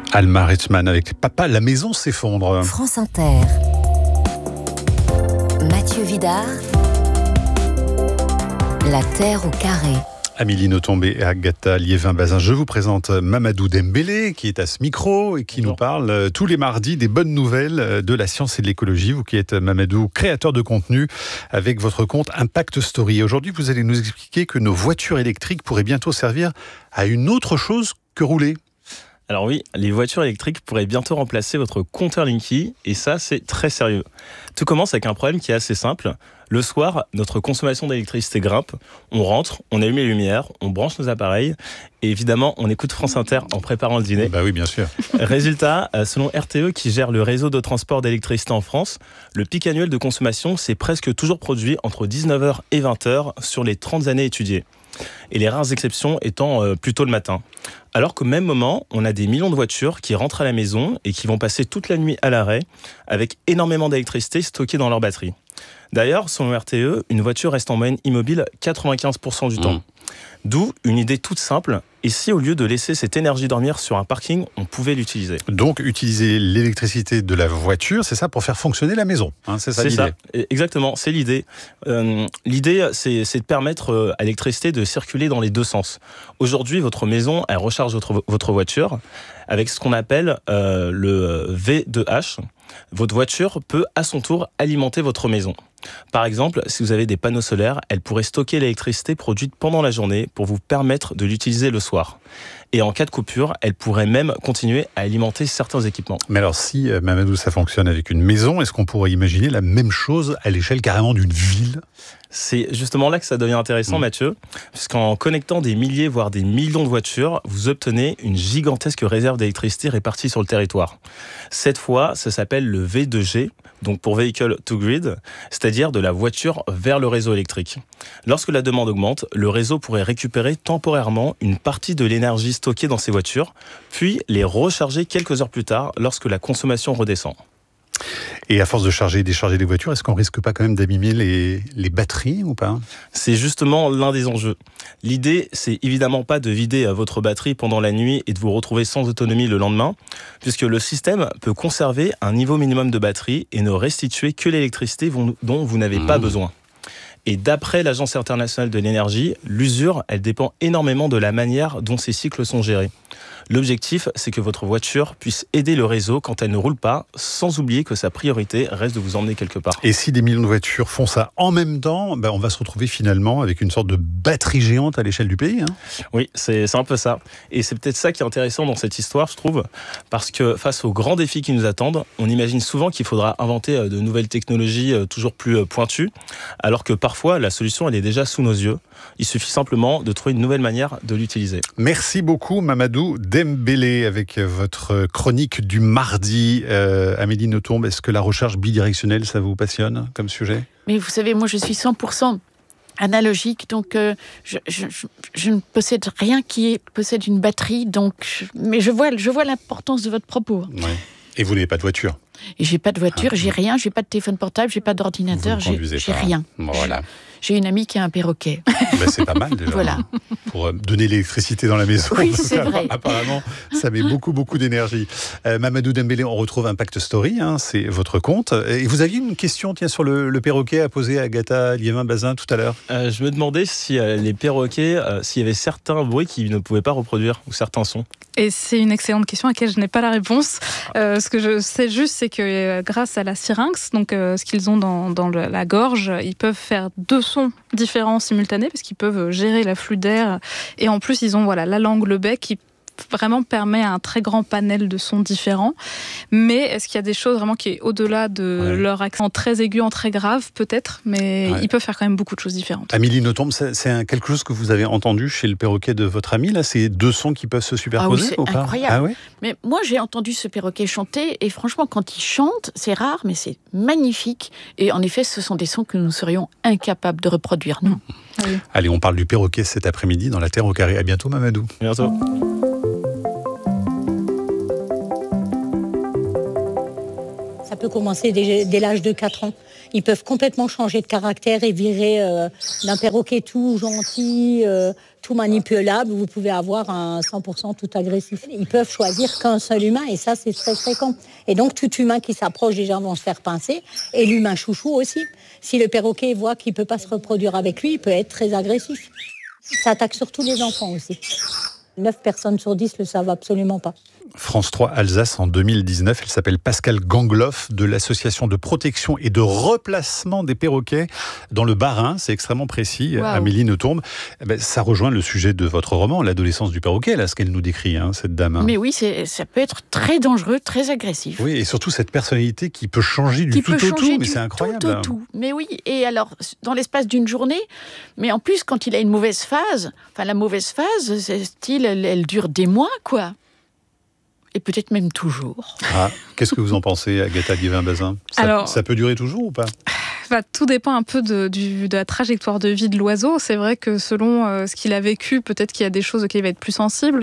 Alma Reitzmann avec Papa, la maison s'effondre. France Inter. Mathieu Vidard. La Terre au carré. Amélie Nothomb et Agatha Liévin-Bazin. Je vous présente Mamadou Dembélé qui est à ce micro et qui nous parle tous les mardis des bonnes nouvelles de la science et de l'écologie. Vous qui êtes, Mamadou, créateur de contenu avec votre compte Impact Story. Aujourd'hui, vous allez nous expliquer que nos voitures électriques pourraient bientôt servir à une autre chose que rouler. Alors oui, les voitures électriques pourraient bientôt remplacer votre compteur Linky, et ça, c'est très sérieux. Tout commence avec un problème qui est assez simple. Le soir, notre consommation d'électricité grimpe, on rentre, on allume les lumières, on branche nos appareils, et évidemment, on écoute France Inter en préparant le dîner. Bah oui, bien sûr. Résultat, selon RTE, qui gère le réseau de transport d'électricité en France, le pic annuel de consommation s'est presque toujours produit entre 19h et 20h sur les 30 années étudiées. Et les rares exceptions étant plutôt le matin. Alors qu'au même moment, on a des millions de voitures qui rentrent à la maison et qui vont passer toute la nuit à l'arrêt avec énormément d'électricité stockée dans leur batterie. D'ailleurs, selon RTE, une voiture reste en moyenne immobile 95% du temps. D'où une idée toute simple, et si au lieu de laisser cette énergie dormir sur un parking, on pouvait l'utiliser. Donc utiliser l'électricité de la voiture, c'est ça, pour faire fonctionner la maison, hein, c'est ça l'idée. C'est ça, exactement, c'est l'idée. L'idée, c'est de permettre à l'électricité de circuler dans les deux sens. Aujourd'hui, votre maison, elle recharge votre voiture avec ce qu'on appelle le V2H. Votre voiture peut à son tour alimenter votre maison. Par exemple, si vous avez des panneaux solaires, elle pourrait stocker l'électricité produite pendant la journée pour vous permettre de l'utiliser le soir. Et en cas de coupure, elle pourrait même continuer à alimenter certains équipements. Mais alors si, Mamadou, ça fonctionne avec une maison, est-ce qu'on pourrait imaginer la même chose à l'échelle carrément d'une ville ? C'est justement là que ça devient intéressant, Mathieu, puisqu'en connectant des milliers, voire des millions de voitures, vous obtenez une gigantesque réserve d'électricité répartie sur le territoire. Cette fois, ça s'appelle le V2G, donc pour Vehicle to Grid, c'est-à-dire de la voiture vers le réseau électrique. Lorsque la demande augmente, le réseau pourrait récupérer temporairement une partie de l'énergie stockée dans ces voitures, puis les recharger quelques heures plus tard lorsque la consommation redescend. Et à force de charger et décharger les voitures, est-ce qu'on risque pas quand même d'abîmer les batteries ou pas ? C'est justement l'un des enjeux. L'idée, c'est évidemment pas de vider votre batterie pendant la nuit et de vous retrouver sans autonomie le lendemain, puisque le système peut conserver un niveau minimum de batterie et ne restituer que l'électricité dont vous n'avez pas besoin. Et d'après l'Agence internationale de l'énergie, l'usure, elle dépend énormément de la manière dont ces cycles sont gérés. L'objectif, c'est que votre voiture puisse aider le réseau quand elle ne roule pas, sans oublier que sa priorité reste de vous emmener quelque part. Et si des millions de voitures font ça en même temps, on va se retrouver finalement avec une sorte de batterie géante à l'échelle du pays. Oui, c'est un peu ça. Et c'est peut-être ça qui est intéressant dans cette histoire, je trouve, parce que face aux grands défis qui nous attendent, on imagine souvent qu'il faudra inventer de nouvelles technologies toujours plus pointues, alors que parfois la solution elle est déjà sous nos yeux. Il suffit simplement de trouver une nouvelle manière de l'utiliser. Merci beaucoup Mamadou Dembélé avec votre chronique du mardi. Amélie Nothomb, est-ce que la recharge bidirectionnelle, ça vous passionne comme sujet ? Mais vous savez, moi je suis 100% analogique, donc je ne possède rien qui possède une batterie, mais je vois l'importance de votre propos. Ouais. Et vous n'avez pas de voiture ? Et j'ai pas de voiture, j'ai rien, j'ai pas de téléphone portable, j'ai pas d'ordinateur, j'ai rien. Voilà. J'ai une amie qui a un perroquet. C'est pas mal déjà. Voilà. Pour donner l'électricité dans la maison. Oui, c'est vrai. Apparemment, ça met beaucoup d'énergie. Mamadou Dembélé, on retrouve Impact Story, c'est votre compte. Et vous aviez une question sur le perroquet à poser à Agatha Liévin-Bazin tout à l'heure. Je me demandais si les perroquets, s'il y avait certains bruits qu'ils ne pouvaient pas reproduire, ou certains sons. Et c'est une excellente question à laquelle je n'ai pas la réponse. Ce que je sais juste, c'est que grâce à la syrinx, donc ce qu'ils ont dans la gorge, ils peuvent faire deux sons différents simultanés parce qu'ils peuvent gérer l'afflux d'air. Et en plus, ils ont la langue, le bec qui vraiment permet un très grand panel de sons différents. Mais est-ce qu'il y a des choses vraiment qui est au-delà de leur accent très aigu en très grave, peut-être, mais ils peuvent faire quand même beaucoup de choses différentes. Amélie Nothomb, c'est quelque chose que vous avez entendu chez le perroquet de votre ami, là, ces deux sons qui peuvent se superposer ou pas ? C'est incroyable. Ah oui ? Mais moi, j'ai entendu ce perroquet chanter, et franchement, quand il chante, c'est rare, mais c'est magnifique. Et en effet, ce sont des sons que nous serions incapables de reproduire, nous. Oui. Allez, on parle du perroquet cet après-midi dans La Terre au carré. À bientôt, Mamadou. À bientôt. Ça peut commencer dès l'âge de 4 ans. Ils peuvent complètement changer de caractère et virer d'un perroquet tout gentil, tout manipulable, vous pouvez avoir un 100% tout agressif. Ils peuvent choisir qu'un seul humain et ça, c'est très fréquent. Et donc, tout humain qui s'approche, les gens vont se faire pincer et l'humain chouchou aussi. Si le perroquet voit qu'il ne peut pas se reproduire avec lui, il peut être très agressif. Ça attaque surtout les enfants aussi. 9 personnes sur 10 le savent absolument pas. France 3 Alsace en 2019, elle s'appelle Pascale Gangloff de l'association de protection et de replacement des perroquets dans le Bas-Rhin, c'est extrêmement précis. Wow. Amélie Nothomb, ça rejoint le sujet de votre roman, l'adolescence du perroquet, là, ce qu'elle nous décrit, cette dame. Mais oui, ça peut être très dangereux, très agressif. Oui, et surtout cette personnalité qui peut changer du tout au tout, mais c'est incroyable. Tout au tout. Mais oui, et alors, dans l'espace d'une journée, mais en plus, quand il a une mauvaise phase, la mauvaise phase, c'est style, elle dure des mois, quoi. Et peut-être même toujours. Ah, qu'est-ce que vous en pensez, Agatha Liévin-Bazin ? Ça peut durer toujours ou pas ? Tout dépend un peu de la trajectoire de vie de l'oiseau. C'est vrai que selon ce qu'il a vécu, peut-être qu'il y a des choses auxquelles il va être plus sensible.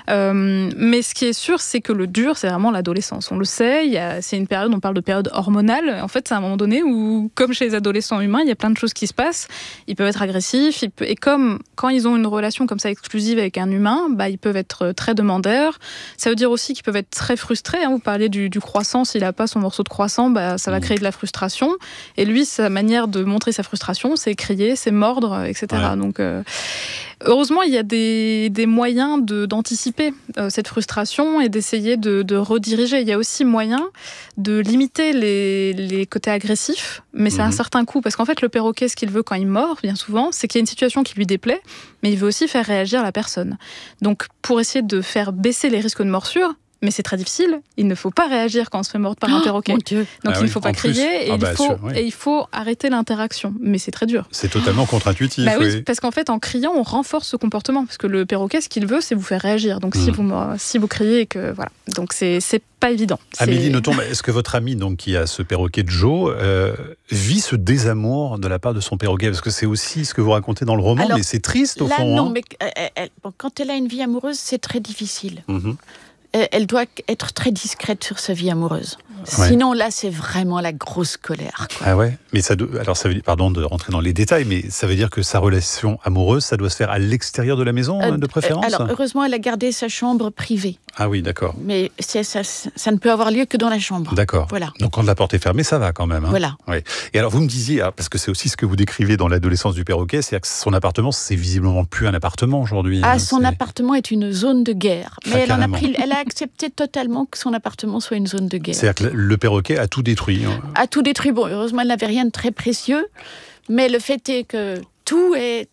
Mais ce qui est sûr, c'est que le dur, c'est vraiment l'adolescence. On le sait, c'est une période, on parle de période hormonale. En fait, c'est un moment donné où, comme chez les adolescents humains, il y a plein de choses qui se passent. Ils peuvent être agressifs. Et comme quand ils ont une relation comme ça exclusive avec un humain, ils peuvent être très demandeurs. Ça veut dire aussi qu'ils peuvent être très frustrés. Vous parlez du croissant. S'il n'a pas son morceau de croissant, ça va créer de la frustration. Et lui, sa manière de montrer sa frustration, c'est crier, c'est mordre, etc. Ouais. Donc, heureusement, il y a des moyens d'anticiper cette frustration et d'essayer de rediriger. Il y a aussi moyen de limiter les côtés agressifs, mais c'est un certain coût. Parce qu'en fait, le perroquet, ce qu'il veut quand il mord, bien souvent, c'est qu'il y a une situation qui lui déplaît, mais il veut aussi faire réagir la personne. Donc, pour essayer de faire baisser les risques de morsure, mais c'est très difficile. Il ne faut pas réagir quand on se fait mordre par un perroquet. Donc il ne faut pas crier et il faut arrêter l'interaction. Mais c'est très dur. C'est totalement contre-intuitif. Oui, parce qu'en fait, en criant, on renforce ce comportement. Parce que le perroquet, ce qu'il veut, c'est vous faire réagir. Donc si vous criez, et que voilà. Donc c'est pas évident. Amélie Nothomb, est-ce que votre amie, donc, qui a ce perroquet Joe, vit ce désamour de la part de son perroquet ? Parce que c'est aussi ce que vous racontez dans le roman, mais c'est triste au fond. Non, mais quand elle a une vie amoureuse, c'est très difficile. Elle doit être très discrète sur sa vie amoureuse. Ouais. Sinon, là, c'est vraiment la grosse colère. Quoi. Ah ouais ? Mais alors, ça veut dire, pardon de rentrer dans les détails, mais ça veut dire que sa relation amoureuse, ça doit se faire à l'extérieur de la maison, de préférence ? Alors, heureusement, elle a gardé sa chambre privée. Ah oui, d'accord. Mais ça ne peut avoir lieu que dans la chambre. D'accord. Voilà. Donc, quand la porte est fermée, ça va quand même. Voilà. Ouais. Et alors, vous me disiez, parce que c'est aussi ce que vous décrivez dans l'adolescence du perroquet, c'est que son appartement, c'est visiblement plus un appartement aujourd'hui. Son appartement est une zone de guerre. Mais elle a accepté totalement que son appartement soit une zone de guerre. C'est-à-dire que le perroquet a tout détruit. A tout détruit. Bon, heureusement, elle n'avait rien de très précieux. Mais le fait est que tout est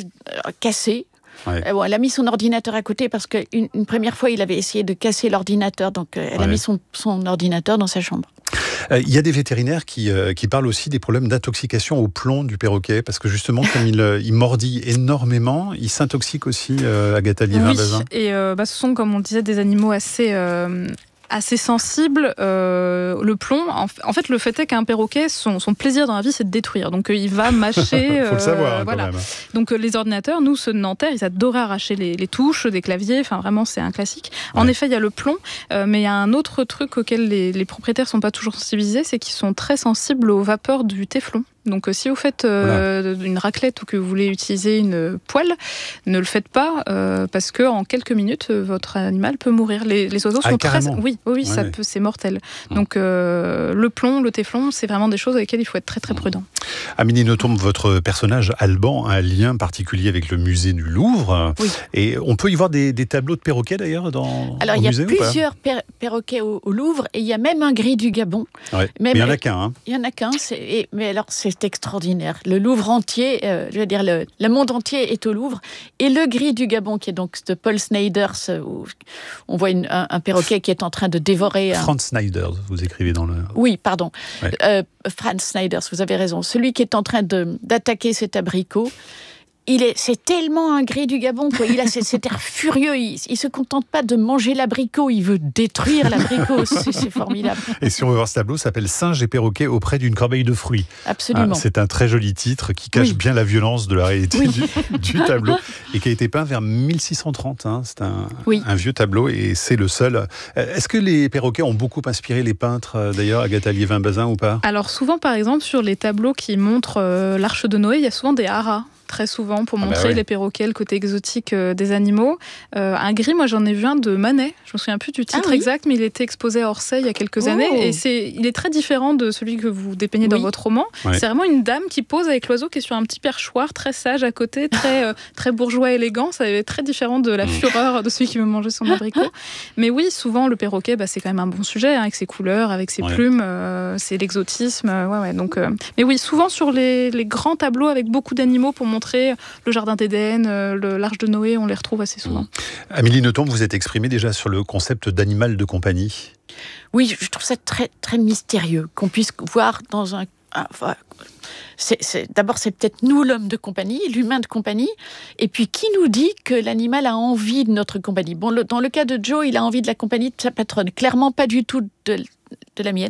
cassé. Ouais. Elle a mis son ordinateur à côté parce qu'une première fois, il avait essayé de casser l'ordinateur. Donc, elle a mis son ordinateur dans sa chambre. Il y a des vétérinaires qui parlent aussi des problèmes d'intoxication au plomb du perroquet, parce que justement, comme il mordit énormément, il s'intoxique aussi, Agatha Liévin-Bazin. Oui, et ce sont, comme on le disait, des animaux assez sensible. Le plomb, en fait, le fait est qu'un perroquet, son plaisir dans la vie, c'est de détruire. Donc, il va mâcher. Faut le savoir, voilà. Quand même. Donc, les ordinateurs, nous, ceux de Nanterre, ils adoraient arracher les touches des claviers. Enfin, vraiment, c'est un classique. Ouais. En effet, il y a le plomb, mais il y a un autre truc auquel les propriétaires sont pas toujours sensibilisés, c'est qu'ils sont très sensibles aux vapeurs du téflon. Donc, si vous faites une raclette ou que vous voulez utiliser une poêle, ne le faites pas parce que en quelques minutes, votre animal peut mourir. Les oiseaux sont carrément. Oui, c'est mortel. Donc, le plomb, le téflon, c'est vraiment des choses avec lesquelles il faut être très très prudent. Amélie Nothomb, votre personnage Alban a un lien particulier avec le musée du Louvre. Oui. Et on peut y voir des tableaux de perroquets d'ailleurs dans le musée. Alors, il y a plusieurs perroquets au Louvre et il y a même un gris du Gabon. Ouais. Mais il n'y en a qu'un. Il n'y en a qu'un. Mais alors, c'est extraordinaire. Le Louvre entier, le monde entier est au Louvre. Et le gris du Gabon, qui est donc de Paul Snyders, où on voit un perroquet qui est en train de dévorer... Franz Snyders, vous écrivez dans le... Oui, pardon. Ouais. Franz Snyders, vous avez raison. Celui qui est en train d'attaquer cet abricot. C'est tellement un gris du Gabon, quoi. Il a cet air furieux. Il se contente pas de manger l'abricot, il veut détruire l'abricot. C'est formidable. Et si on veut voir ce tableau, ça s'appelle Singe et perroquet auprès d'une corbeille de fruits. Absolument. C'est un très joli titre qui cache bien la violence de la réalité du tableau et qui a été peint vers 1630. C'est un vieux tableau et c'est le seul. Est-ce que les perroquets ont beaucoup inspiré les peintres, d'ailleurs, Agatha Liévin-Bazin, ou pas ? Alors souvent, par exemple, sur les tableaux qui montrent l'Arche de Noé, il y a souvent des haras. très souvent, pour montrer les perroquets, le côté exotique des animaux. Un gris, moi j'en ai vu un de Manet, je me souviens plus du titre exact, mais il était exposé à Orsay il y a quelques années, et il est très différent de celui que vous dépeignez dans votre roman. Ouais. C'est vraiment une dame qui pose avec l'oiseau qui est sur un petit perchoir, très sage à côté, très bourgeois élégant. Ça est très différent de la fureur de celui qui veut manger son abricot. Mais oui, souvent le perroquet, c'est quand même un bon sujet, avec ses couleurs, avec ses plumes, c'est l'exotisme. Donc, mais oui, souvent sur les grands tableaux avec beaucoup d'animaux pour montrer le jardin d'Éden, l'arche de Noé, on les retrouve assez souvent. Amélie Nothomb, vous êtes exprimée déjà sur le concept d'animal de compagnie. Oui, je trouve ça très, très mystérieux qu'on puisse voir dans un... D'abord, c'est peut-être nous, l'homme de compagnie, l'humain de compagnie, et puis qui nous dit que l'animal a envie de notre compagnie ? Bon, dans le cas de Joe, il a envie de la compagnie de sa patronne, clairement pas du tout de la mienne.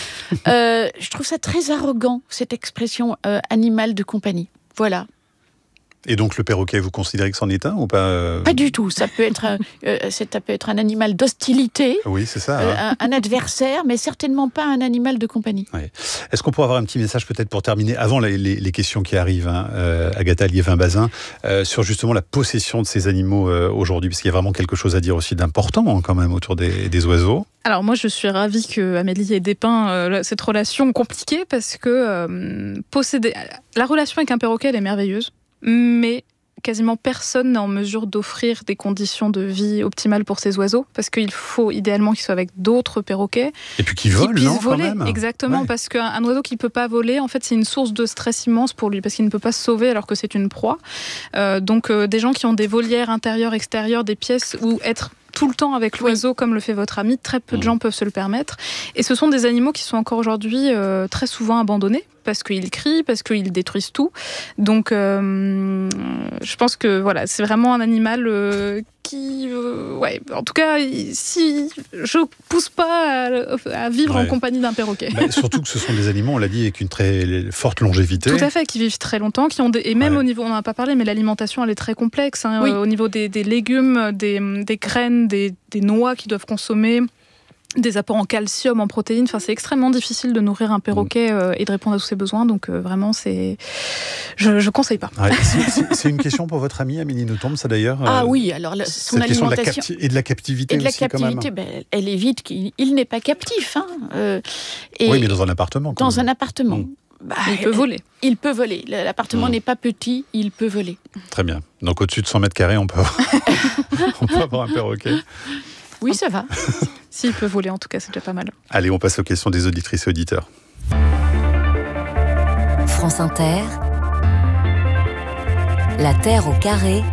Je trouve ça très arrogant, cette expression animal de compagnie. Voilà. Et donc le perroquet, vous considérez que c'en est un ou pas Pas du tout. Ça peut être un animal d'hostilité. Oui, c'est ça. Un adversaire, mais certainement pas un animal de compagnie. Ouais. Est-ce qu'on pourrait avoir un petit message peut-être pour terminer, avant les questions qui arrivent, Agatha Liévin-Bazin, sur justement la possession de ces animaux aujourd'hui, parce qu'il y a vraiment quelque chose à dire aussi d'important quand même autour des oiseaux. Alors moi, je suis ravie que Amélie ait dépeint cette relation compliquée, parce que la relation avec un perroquet, elle est merveilleuse. Mais quasiment personne n'est en mesure d'offrir des conditions de vie optimales pour ces oiseaux, parce qu'il faut idéalement qu'ils soient avec d'autres perroquets. Et puis qu'ils volent, non, voler, quand même. Exactement, parce qu'un oiseau qui ne peut pas voler, en fait, c'est une source de stress immense pour lui, parce qu'il ne peut pas se sauver alors que c'est une proie. Donc des gens qui ont des volières intérieures, extérieures, des pièces où être tout le temps avec l'oiseau, comme le fait votre ami, très peu de gens peuvent se le permettre. Et ce sont des animaux qui sont encore aujourd'hui très souvent abandonnés, parce qu'ils crient, parce qu'ils détruisent tout. Donc, je pense que voilà, c'est vraiment un animal qui... en tout cas, si je pousse pas à vivre en compagnie d'un perroquet. Surtout que ce sont des animaux, on l'a dit, avec une très forte longévité. Tout à fait, qui vivent très longtemps, et même au niveau, on n'en a pas parlé, mais l'alimentation, elle est très complexe. Au niveau des légumes, des graines, des noix qu'ils doivent consommer, des apports en calcium, en protéines. Enfin, c'est extrêmement difficile de nourrir un perroquet et de répondre à tous ses besoins. Donc vraiment, je conseille pas. Ouais, c'est une question pour votre amie Amélie Nothomb, ça d'ailleurs. Ah oui, alors son alimentation et de la captivité aussi, quand même. Elle évite qu'il n'est pas captif. Oui, mais dans un appartement. Dans un appartement. Il peut voler. Il peut voler. L'appartement n'est pas petit, il peut voler. Très bien. Donc au-dessus de 100 mètres carrés, on peut avoir un perroquet. Oui, ça va. S'il peut voler, en tout cas, c'est déjà pas mal. Allez, on passe aux questions des auditrices et auditeurs. France Inter. La Terre au carré.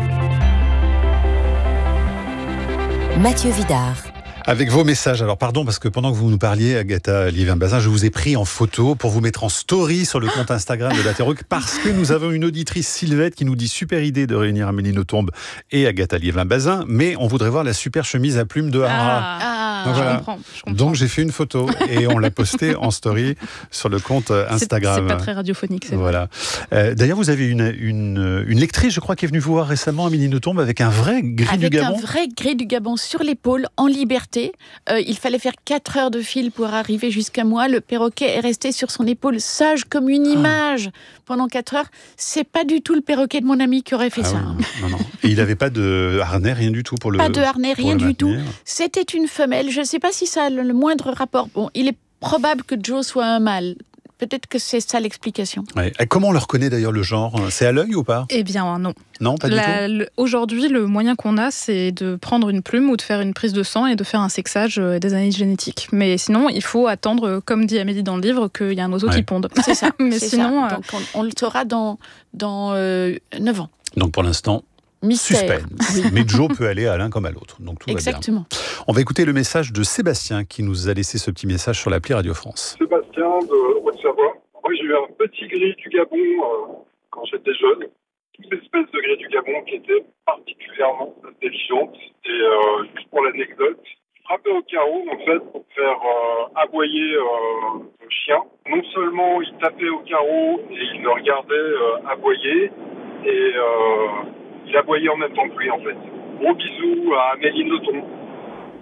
Mathieu Vidard. Avec vos messages. Alors pardon, parce que pendant que vous nous parliez, Agatha Liévin-Bazin, je vous ai pris en photo pour vous mettre en story sur le compte Instagram de la Terre au carré, parce que nous avons une auditrice, Sylvette, qui nous dit super idée de réunir Amélie Nothomb et Agatha Liévin-Bazin, mais on voudrait voir la super chemise à plumes de Hara. Donc, voilà. Je comprends. Donc j'ai fait une photo et on l'a postée en story sur le compte Instagram. C'est pas très radiophonique, c'est voilà. D'ailleurs, vous avez une lectrice, je crois, qui est venue vous voir récemment, Amélie Nothomb, avec un vrai gris du Gabon. Avec un vrai gris du Gabon sur l'épaule, en liberté. Il fallait faire 4 heures de fil pour arriver jusqu'à moi. Le perroquet est resté sur son épaule, sage comme une image, pendant 4 heures. C'est pas du tout le perroquet de mon ami qui aurait fait ça. Oui, non. Et il n'avait pas de harnais, rien du tout pour le Pas de harnais, rien du tout. C'était une femelle. Je ne sais pas si ça a le moindre rapport. Bon, il est probable que Joe soit un mâle. Peut-être que c'est ça l'explication. Ouais. Et comment on le reconnaît d'ailleurs, le genre ? C'est à l'œil ou pas ? Eh bien, non. Non, pas du tout. Aujourd'hui, le moyen qu'on a, c'est de prendre une plume ou de faire une prise de sang et de faire un sexage des analyses génétiques. Mais sinon, il faut attendre, comme dit Amélie dans le livre, qu'il y a un oiseau qui ponde. C'est ça. Mais sinon, donc on le saura dans 9 ans. Donc pour l'instant, mystère. Suspense. Oui. Mais Joe peut aller à l'un comme à l'autre. Donc tout Exactement. va bien. On va écouter le message de Sébastien qui nous a laissé ce petit message sur l'appli Radio France. Sébastien de Haute-Savoie. Moi, j'ai eu un petit gris du Gabon quand j'étais jeune. Une espèce de gris du Gabon qui était particulièrement intelligente. Et juste pour l'anecdote, je frappais au carreau en fait pour faire aboyer le chien. Non seulement il tapait au carreau et il le regardait aboyer, et il aboyait en même temps que lui en fait. Gros bisous à Amélie Nothomb.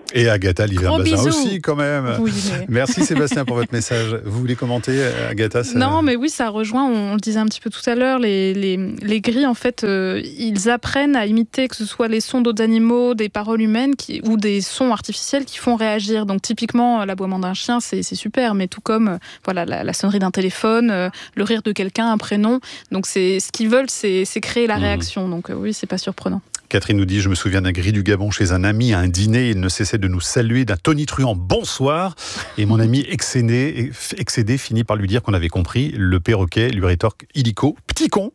Et Agatha Liévin-Bazin aussi, quand même. Oui, mais... Merci Sébastien pour votre message. Vous voulez commenter, Agatha? Non, mais oui, ça rejoint, on le disait un petit peu tout à l'heure, les grilles, en fait, ils apprennent à imiter que ce soit les sons d'autres animaux, des paroles humaines ou des sons artificiels qui font réagir. Donc typiquement, l'aboiement d'un chien, c'est super, mais tout comme voilà, la sonnerie d'un téléphone, le rire de quelqu'un, un prénom. Donc ce qu'ils veulent, c'est créer la réaction. Donc oui, c'est pas surprenant. Catherine nous dit, je me souviens d'un gris du Gabon chez un ami à un dîner, il ne cessait de nous saluer d'un tonitruant bonsoir, et mon ami excédé finit par lui dire qu'on avait compris. Le perroquet lui rétorque illico, petit con.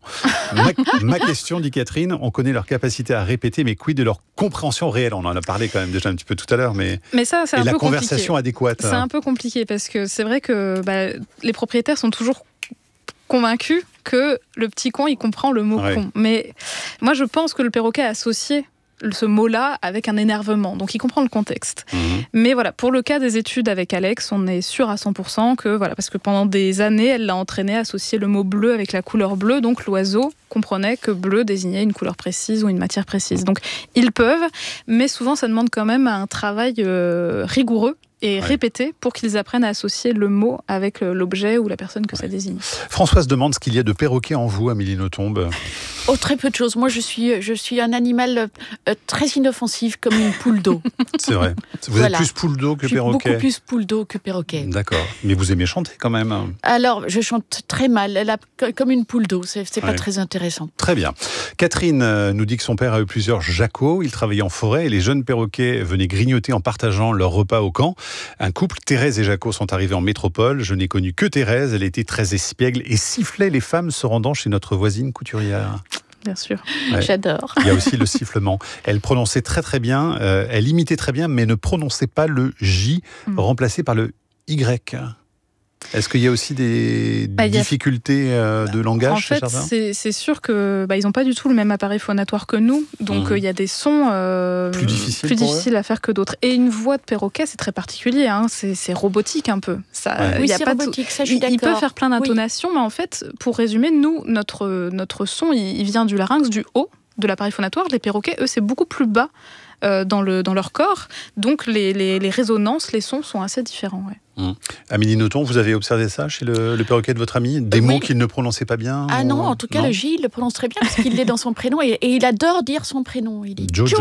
Ma question, dit Catherine, on connaît leur capacité à répéter, mais quid de leur compréhension réelle? On en a parlé quand même déjà un petit peu tout à l'heure, mais ça, c'est un peu la conversation adéquate. C'est un peu compliqué parce que c'est vrai que les propriétaires sont toujours convaincus que le petit con, il comprend le mot con. Mais moi, je pense que le perroquet a associé ce mot-là avec un énervement. Donc, il comprend le contexte. Mais voilà, pour le cas des études avec Alex, on est sûr à 100% que, voilà, parce que pendant des années, elle l'a entraîné à associer le mot bleu avec la couleur bleue. Donc, l'oiseau comprenait que bleu désignait une couleur précise ou une matière précise. Donc, ils peuvent, mais souvent, ça demande quand même un travail rigoureux et répéter pour qu'ils apprennent à associer le mot avec l'objet ou la personne que ça désigne. Françoise demande ce qu'il y a de perroquet en vous, Amélie Nothomb. Oh, très peu de choses. Moi, je suis un animal très inoffensif, comme une poule d'eau. C'est vrai. Vous êtes plus poule d'eau que perroquet. Beaucoup plus poule d'eau que perroquet. D'accord. Mais vous aimez chanter quand même. Alors, je chante très mal, comme une poule d'eau. C'est pas très intéressant. Très bien. Catherine nous dit que son père a eu plusieurs jacos. Il travaillait en forêt et les jeunes perroquets venaient grignoter en partageant leur repas au camp. Un couple, Thérèse et Jaco, sont arrivés en métropole. Je n'ai connu que Thérèse. Elle était très espiègle et sifflait les femmes se rendant chez notre voisine couturière. Bien sûr. Ouais. J'adore. Il y a aussi le sifflement. Elle prononçait très très bien, elle imitait très bien, mais ne prononçait pas le J, remplacé par le Y. Est-ce qu'il y a aussi des difficultés de langage chez certains ? En fait, c'est sûr que ils n'ont pas du tout le même appareil phonatoire que nous, donc il y a des sons plus difficiles à faire que d'autres. Et une voix de perroquet, c'est très particulier, hein. C'est robotique un peu. Oui, c'est robotique, ça je suis d'accord. Il peut faire plein d'intonations, mais en fait, pour résumer, nous, notre son, il vient du larynx, du haut de l'appareil phonatoire. Les perroquets, eux, c'est beaucoup plus bas dans leur corps, donc les résonances, les sons sont assez différents. Amélie Nothomb, vous avez observé ça chez le perroquet de votre ami? Des mots qu'il ne prononçait pas bien? Ah non, en tout cas, le J, il le prononce très bien, parce qu'il l'est dans son prénom, et il adore dire son prénom. Il dit Joe.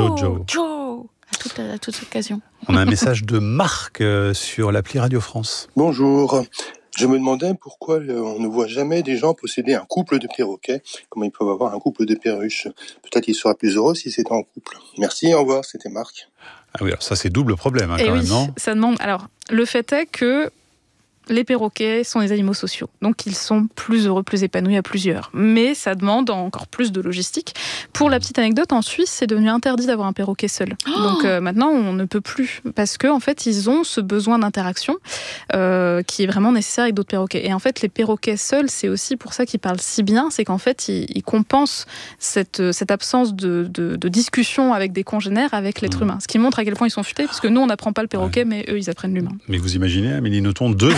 À toute occasion. On a un message de Marc sur l'appli Radio France. Bonjour. Je me demandais pourquoi on ne voit jamais des gens posséder un couple de perroquets, comme ils peuvent avoir un couple de perruches. Peut-être qu'ils seraient plus heureux si c'était en couple. Merci, au revoir, c'était Marc. Ah oui, alors ça c'est double problème quand même, non ? Ça demande. Alors, le fait est que les perroquets sont des animaux sociaux, donc ils sont plus heureux, plus épanouis à plusieurs. Mais ça demande encore plus de logistique. Pour la petite anecdote, en Suisse, c'est devenu interdit d'avoir un perroquet seul. Donc maintenant, on ne peut plus, parce qu'en fait, ils ont ce besoin d'interaction qui est vraiment nécessaire avec d'autres perroquets. Et en fait, les perroquets seuls, c'est aussi pour ça qu'ils parlent si bien, c'est qu'en fait, ils compensent cette absence de discussion avec des congénères avec l'être humain. Ce qui montre à quel point ils sont futés, parce que nous, on n'apprend pas le perroquet, mais eux, ils apprennent l'humain. Mais vous imaginez, Amélie Nothomb, deux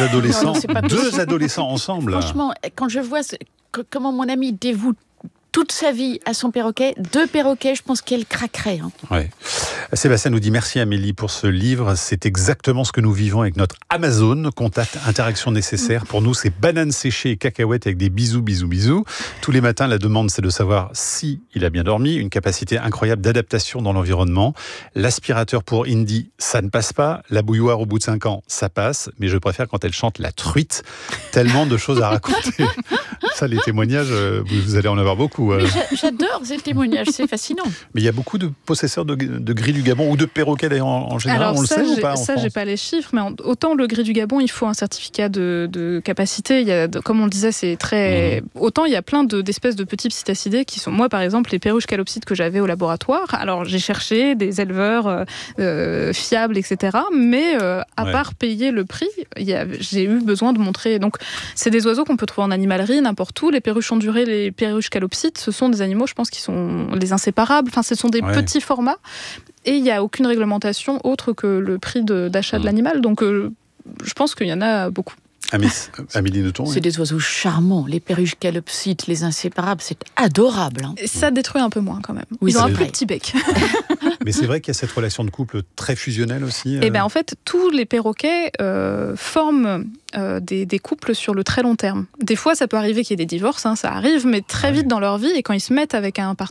adolescents ensemble. Franchement, quand je vois comment mon ami dévoue toute sa vie à son perroquet, 2 perroquets, je pense qu'elle craquerait. Ouais. Sébastien nous dit merci Amélie pour ce livre. C'est exactement ce que nous vivons avec notre Amazon. Contact, interaction nécessaire. Pour nous, c'est bananes séchées et cacahuètes avec des bisous, bisous, bisous. Tous les matins, la demande, c'est de savoir si il a bien dormi. Une capacité incroyable d'adaptation dans l'environnement. L'aspirateur pour Indy, ça ne passe pas. La bouilloire au bout de 5 ans, ça passe. Mais je préfère quand elle chante la truite. Tellement de choses à raconter. Ça, les témoignages, vous allez en avoir beaucoup. J'adore ces témoignages, c'est fascinant. Mais il y a beaucoup de possesseurs de gris du Gabon ou de perroquets d'ailleurs en général. Alors on ça, le sait ou pas? Ça, j'ai pas les chiffres, mais autant le gris du Gabon, il faut un certificat de capacité. Il y a, comme on le disait, c'est très. Autant il y a plein d'espèces de petits psittacidés qui sont, moi par exemple, les perruches calopsites que j'avais au laboratoire. Alors j'ai cherché des éleveurs fiables, etc. Mais à part payer le prix, j'ai eu besoin de montrer. Donc c'est des oiseaux qu'on peut trouver en animalerie n'importe où. Les perruches ondulées, les perruches calopsites, ce sont des animaux, je pense, qui sont les inséparables. Enfin, ce sont des petits formats. Et il n'y a aucune réglementation autre que le prix d'achat de l'animal. Donc, je pense qu'il y en a beaucoup. Amélie Nothomb. C'est des oiseaux charmants, les perruches calopsites, les inséparables, c'est adorable. Hein. Ça détruit un peu moins quand même. Oui, ils ont un vrai. plus petit bec. Mais c'est vrai qu'il y a cette relation de couple très fusionnelle aussi. Et en fait, tous les perroquets forment des couples sur le très long terme. Des fois, ça peut arriver qu'il y ait des divorces, ça arrive, mais très vite dans leur vie, et quand ils se mettent avec un partenaire